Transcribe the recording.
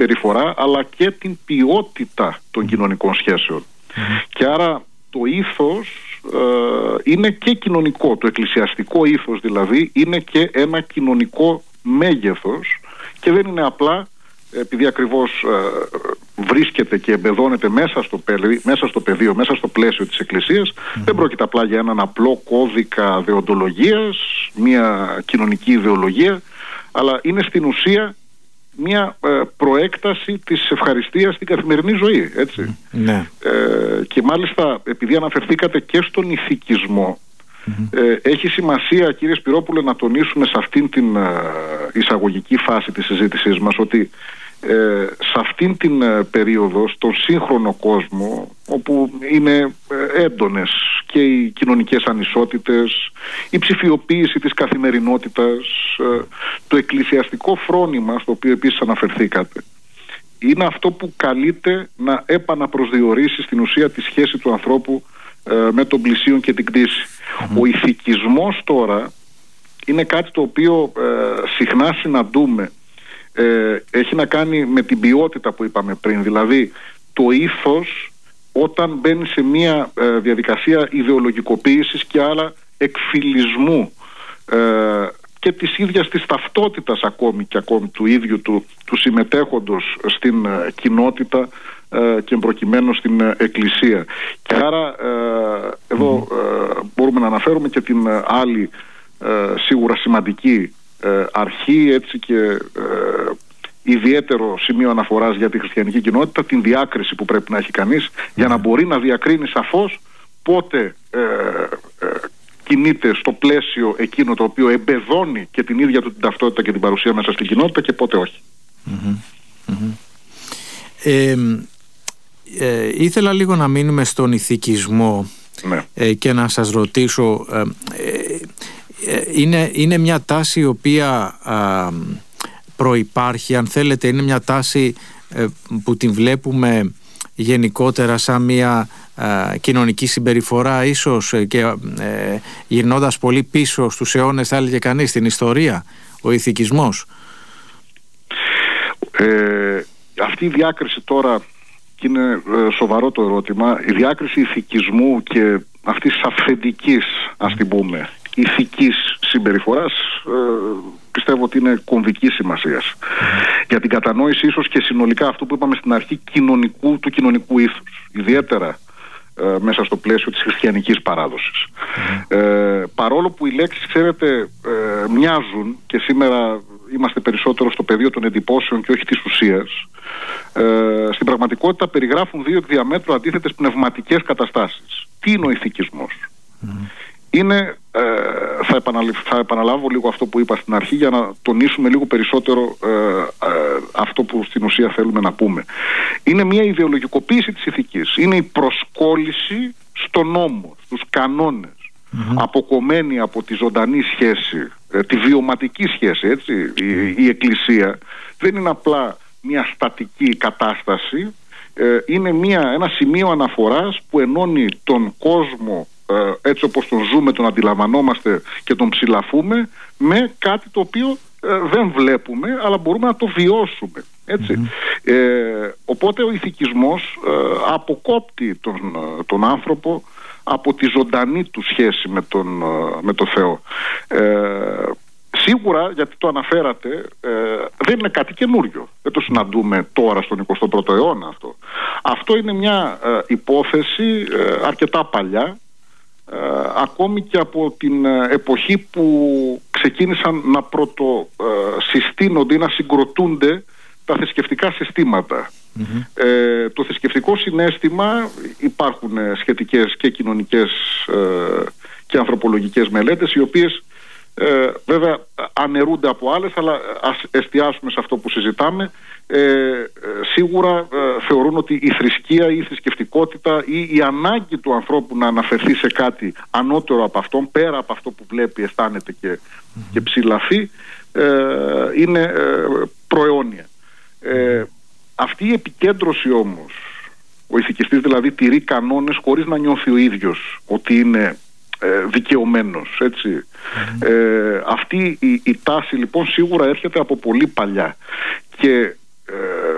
συμπεριφορά αλλά και την ποιότητα των κοινωνικών σχέσεων. Και άρα το ήθος είναι και κοινωνικό, το εκκλησιαστικό ήθος δηλαδή είναι και ένα κοινωνικό μέγεθος και δεν είναι απλά επειδή ακριβώς βρίσκεται και εμπεδώνεται μέσα στο πεδίο, μέσα στο πλαίσιο της Εκκλησίας, δεν πρόκειται απλά για έναν απλό κώδικα δεοντολογίας, μια κοινωνική ιδεολογία, αλλά είναι στην ουσία μια προέκταση της ευχαριστίας στην καθημερινή ζωή, έτσι. Και μάλιστα επειδή αναφερθήκατε και στον ηθικισμό, έχει σημασία, κύριε Σπυρόπουλε, να τονίσουμε σε αυτήν την εισαγωγική φάση της συζήτησής μας ότι σε αυτήν την περίοδο, στον σύγχρονο κόσμο, όπου είναι έντονες και οι κοινωνικές ανισότητες, η ψηφιοποίηση της καθημερινότητας, το εκκλησιαστικό φρόνημα, στο οποίο επίσης αναφερθήκατε, είναι αυτό που καλείται να επαναπροσδιορίσει στην ουσία τη σχέση του ανθρώπου με τον πλησίον και την κτήση. Ο ηθικισμός τώρα είναι κάτι το οποίο συχνά συναντούμε. Έχει να κάνει με την ποιότητα που είπαμε πριν, δηλαδή το ήθος όταν μπαίνει σε μια διαδικασία ιδεολογικοποίησης και άλλα εκφυλισμού και της ίδιας της ταυτότητας ακόμη του ίδιου του συμμετέχοντος στην κοινότητα και προκειμένου στην Εκκλησία. Και άρα εδώ μπορούμε να αναφέρουμε και την άλλη σίγουρα σημαντική αρχή, έτσι, και ιδιαίτερο σημείο αναφοράς για τη χριστιανική κοινότητα, την διάκριση που πρέπει να έχει κανείς για να μπορεί να διακρίνει σαφώς πότε κινείται στο πλαίσιο εκείνο το οποίο εμπεδώνει και την ίδια του την ταυτότητα και την παρουσία μέσα στην κοινότητα και πότε όχι. Ήθελα λίγο να μείνουμε στον ηθικισμό και να σας ρωτήσω, είναι μια τάση η οποία προϋπάρχει, αν θέλετε, είναι μια τάση που την βλέπουμε γενικότερα σαν μια κοινωνική συμπεριφορά ίσως, και γυρνώντας πολύ πίσω στους αιώνες, θα έλεγε κανείς, στην ιστορία, ο ηθικισμός. Αυτή η διάκριση τώρα, και είναι σοβαρό το ερώτημα, η διάκριση ηθικισμού και αυτής της αυθεντικής, ας την πούμε, ηθικής συμπεριφοράς, πιστεύω ότι είναι κομβικής σημασίας για την κατανόηση ίσως και συνολικά αυτό που είπαμε στην αρχή του κοινωνικού ήθους, ιδιαίτερα μέσα στο πλαίσιο της χριστιανικής παράδοσης. Παρόλο που οι λέξεις, ξέρετε, μοιάζουν και σήμερα είμαστε περισσότερο στο πεδίο των εντυπώσεων και όχι της ουσίας, στην πραγματικότητα περιγράφουν δύο εκ διαμέτρου αντίθετες πνευματικές καταστάσεις. Τι είναι ο ηθικισμός? Είναι, θα επαναλάβω λίγο αυτό που είπα στην αρχή για να τονίσουμε λίγο περισσότερο αυτό που στην ουσία θέλουμε να πούμε. Είναι μια ιδεολογικοποίηση της ηθικής. Είναι η προσκόλληση στον νόμο, στους κανόνες, αποκομμένη από τη ζωντανή σχέση, τη βιωματική σχέση, έτσι. Η Εκκλησία δεν είναι απλά μια στατική κατάσταση, είναι ένα σημείο αναφοράς που ενώνει τον κόσμο έτσι όπως τον ζούμε, τον αντιλαμβανόμαστε και τον ψηλαφούμε, με κάτι το οποίο δεν βλέπουμε αλλά μπορούμε να το βιώσουμε, έτσι. Οπότε ο ηθικισμός αποκόπτει τον άνθρωπο από τη ζωντανή του σχέση με τον Θεό. Σίγουρα, γιατί το αναφέρατε, δεν είναι κάτι καινούριο. Δεν το συναντούμε τώρα στον 21ο αιώνα αυτό. Αυτό είναι μια υπόθεση αρκετά παλιά, ακόμη και από την εποχή που ξεκίνησαν να πρωτοσυστήνονται ή να συγκροτούνται τα θρησκευτικά συστήματα. Το θρησκευτικό συναίσθημα, υπάρχουν σχετικές και κοινωνικές και ανθρωπολογικές μελέτες, οι οποίες βέβαια αναιρούνται από άλλες, αλλά ας εστιάσουμε σε αυτό που συζητάμε. Σίγουρα θεωρούν ότι η θρησκεία ή η θρησκευτικότητα ή η ανάγκη του ανθρώπου να αναφερθεί σε κάτι ανώτερο από αυτόν, πέρα από αυτό που βλέπει, αισθάνεται και ψηλαφεί, είναι προαιώνια. Αυτή η επικέντρωση όμως, ο ηθικιστής δηλαδή τηρεί κανόνες χωρίς να νιώθει ο ίδιος ότι είναι δικαιωμένος, έτσι. Αυτή η τάση λοιπόν σίγουρα έρχεται από πολύ παλιά και